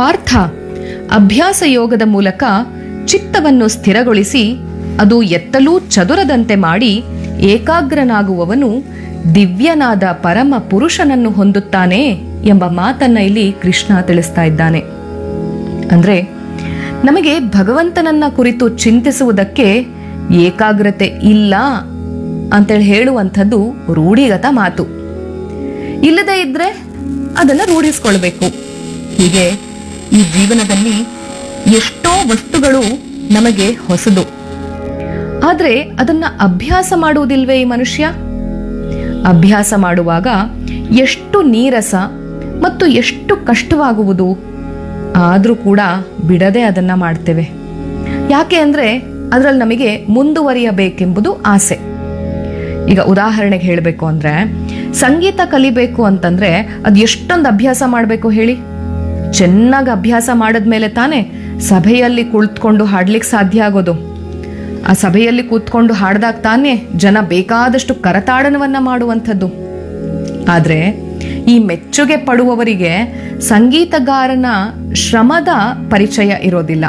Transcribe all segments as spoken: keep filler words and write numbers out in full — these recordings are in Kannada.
ಪಾರ್ಥ ಅಭ್ಯಾಸ ಯೋಗದ ಮೂಲಕ ಚಿತ್ತವನ್ನು ಸ್ಥಿರಗೊಳಿಸಿ ಅದು ಎತ್ತಲೂ ಚದುರದಂತೆ ಮಾಡಿ ಏಕಾಗ್ರನಾಗುವವನು ದಿವ್ಯನಾದ ಪರಮ ಪುರುಷನನ್ನು ಹೊಂದುತ್ತಾನೆ ಎಂಬ ಮಾತನ್ನ ಇಲ್ಲಿ ಕೃಷ್ಣ ತಿಳಿಸ್ತಾ ಇದ್ದಾನೆ. ಅಂದ್ರೆ ನಮಗೆ ಭಗವಂತನನ್ನ ಕುರಿತು ಚಿಂತಿಸುವುದಕ್ಕೆ ಏಕಾಗ್ರತೆ ಇಲ್ಲ ಅಂತೇಳಿ ಹೇಳುವಂಥದ್ದು ರೂಢಿಗತ ಮಾತು. ಇಲ್ಲದೇ ಇದ್ರೆ ಅದನ್ನ ರೂಢಿಸ್ಕೊಳ್ಬೇಕು. ಹೀಗೆ ಈ ಜೀವನದಲ್ಲಿ ಎಷ್ಟೋ ವಸ್ತುಗಳು ನಮಗೆ ಹೊಸದು, ಆದ್ರೆ ಅದನ್ನ ಅಭ್ಯಾಸ ಮಾಡುವುದಿಲ್ವೇ ಈ ಮನುಷ್ಯ? ಅಭ್ಯಾಸ ಮಾಡುವಾಗ ಎಷ್ಟು ನೀರಸ ಮತ್ತು ಎಷ್ಟು ಕಷ್ಟವಾಗುವುದು, ಆದ್ರೂ ಕೂಡ ಬಿಡದೆ ಅದನ್ನ ಮಾಡ್ತೇವೆ. ಯಾಕೆ ಅಂದ್ರೆ ಅದರಲ್ಲಿ ನಮಗೆ ಮುಂದುವರಿಯಬೇಕೆಂಬುದು ಆಸೆ. ಈಗ ಉದಾಹರಣೆಗೆ ಹೇಳಬೇಕು ಅಂದ್ರೆ, ಸಂಗೀತ ಕಲಿಬೇಕು ಅಂತಂದ್ರೆ ಅದು ಎಷ್ಟೊಂದು ಅಭ್ಯಾಸ ಮಾಡಬೇಕು ಹೇಳಿ. ಚೆನ್ನಾಗಿ ಅಭ್ಯಾಸ ಮಾಡಿದ್ಮೇಲೆ ತಾನೇ ಸಭೆಯಲ್ಲಿ ಕುಳಿತುಕೊಂಡು ಹಾಡ್ಲಿಕ್ಕೆ ಸಾಧ್ಯ ಆಗೋದು. ಆ ಸಭೆಯಲ್ಲಿ ಕೂತ್ಕೊಂಡು ಹಾಡ್ದಾಗ ತಾನೇ ಜನ ಬೇಕಾದಷ್ಟು ಕರತಾಡನವನ್ನ ಮಾಡುವಂಥದ್ದು. ಆದ್ರೆ ಈ ಮೆಚ್ಚುಗೆ ಪಡುವವರಿಗೆ ಸಂಗೀತಗಾರನ ಶ್ರಮದ ಪರಿಚಯ ಇರೋದಿಲ್ಲ.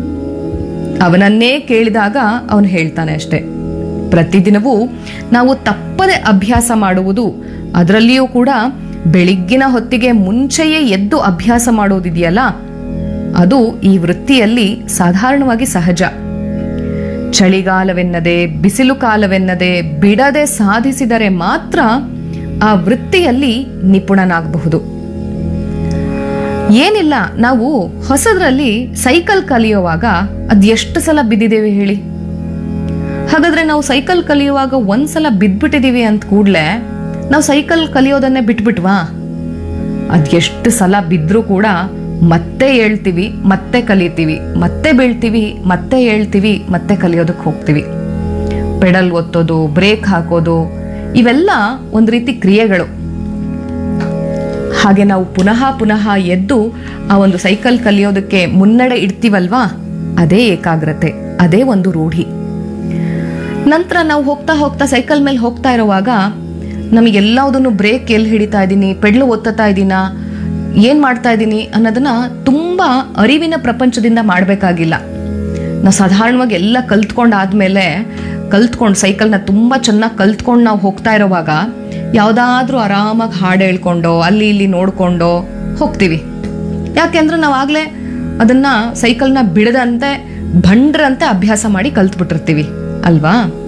ಅವನನ್ನೇ ಕೇಳಿದಾಗ ಅವನು ಹೇಳ್ತಾನೆ ಅಷ್ಟೆ. ಪ್ರತಿದಿನವೂ ನಾವು ತಪ್ಪದೆ ಅಭ್ಯಾಸ ಮಾಡುವುದು, ಅದರಲ್ಲಿಯೂ ಕೂಡ ಬೆಳಿಗ್ಗಿನ ಹೊತ್ತಿಗೆ ಮುಂಚೆಯೇ ಎದ್ದು ಅಭ್ಯಾಸ ಮಾಡೋದಿದೆಯಲ್ಲ, ಅದು ಈ ವೃತ್ತಿಯಲ್ಲಿ ಸಾಧಾರಣವಾಗಿ ಸಹಜ. ಚಳಿಗಾಲವೆನ್ನದೆ ಬಿಸಿಲು ಕಾಲವೆನ್ನದೆ ಬಿಡದೆ ಸಾಧಿಸಿದರೆ ಮಾತ್ರ ಆ ವೃತ್ತಿಯಲ್ಲಿ ನಿಪುಣನಾಗಬಹುದು. ಏನಿಲ್ಲ, ನಾವು ಹೊಸದ್ರಲ್ಲಿ ಸೈಕಲ್ ಕಲಿಯುವಾಗ ಅದ್ ಎಷ್ಟು ಸಲ ಬಿದ್ದಿದ್ದೇವೆ ಹೇಳಿ. ಹಾಗಾದ್ರೆ ನಾವು ಸೈಕಲ್ ಕಲಿಯುವಾಗ ಒಂದ್ಸಲ ಬಿದ್ಬಿಟ್ಟಿದೀವಿ ಅಂತ ಕೂಡ್ಲೆ ನಾವು ಸೈಕಲ್ ಕಲಿಯೋದನ್ನೇ ಬಿಟ್ಬಿಟ್ವಾ? ಅದ್ ಎಷ್ಟು ಸಲ ಬಿದ್ರೂ ಕೂಡ ಮತ್ತೆ ಹೇಳ್ತೀವಿ, ಮತ್ತೆ ಕಲಿತೀವಿ, ಮತ್ತೆ ಬೀಳ್ತೀವಿ, ಮತ್ತೆ ಹೇಳ್ತೀವಿ, ಮತ್ತೆ ಕಲಿಯೋದಕ್ಕೆ ಹೋಗ್ತೀವಿ. ಪೆಡಲ್ ಒತ್ತೋದು, ಬ್ರೇಕ್ ಹಾಕೋದು, ಇವೆಲ್ಲ ಒಂದು ರೀತಿ ಕ್ರಿಯೆಗಳು. ಹಾಗೆ ನಾವು ಪುನಃ ಪುನಃ ಎದ್ದು ಆ ಒಂದು ಸೈಕಲ್ ಕಲಿಯೋದಕ್ಕೆ ಮುನ್ನಡೆ ಇಡ್ತೀವಲ್ವಾ, ಅದೇ ಏಕಾಗ್ರತೆ, ಅದೇ ಒಂದು ರೂಢಿ. ನಂತರ ನಾವು ಹೋಗ್ತಾ ಹೋಗ್ತಾ ಸೈಕಲ್ ಮೇಲೆ ಹೋಗ್ತಾ ಇರುವಾಗ ನಮಗೆಲ್ಲದನ್ನು ಬ್ರೇಕ್ ಎಲ್ಲಿ ಹಿಡಿತಾ ಇದ್ದೀನಿ, ಪೆಡ್ಲು ಒತ್ತತಾ ಇದ್ದೀನಾ, ಏನ್ ಮಾಡ್ತಾ ಇದ್ದೀನಿ ಅನ್ನೋದನ್ನ ತುಂಬಾ ಅರಿವಿನ ಪ್ರಪಂಚದಿಂದ ಮಾಡಬೇಕಾಗಿಲ್ಲ. ನಾವು ಸಾಧಾರಣವಾಗಿ ಎಲ್ಲ ಕಲ್ತ್ಕೊಂಡಾದ್ಮೇಲೆ ಕಲ್ತ್ಕೊಂಡು ಸೈಕಲ್ನ ತುಂಬಾ ಚೆನ್ನಾಗಿ ಕಲ್ತ್ಕೊಂಡು ನಾವು ಹೋಗ್ತಾ ಇರೋವಾಗ ಯಾವುದಾದ್ರೂ ಆರಾಮಾಗಿ ಹಾಡು ಹೇಳ್ಕೊಂಡೋ ಅಲ್ಲಿ ಇಲ್ಲಿ ನೋಡ್ಕೊಂಡೋ ಹೋಗ್ತೀವಿ. ಯಾಕೆಂದ್ರೆ ನಾವು ಆಗ್ಲೇ ಅದನ್ನ ಸೈಕಲ್ನ ಬಿಡದಂತೆ ಭಂಡ್ರಂತೆ ಅಭ್ಯಾಸ ಮಾಡಿ ಕಲ್ತ್ಬಿಟ್ಟಿರ್ತೀವಿ ಅಲ್ವಾ.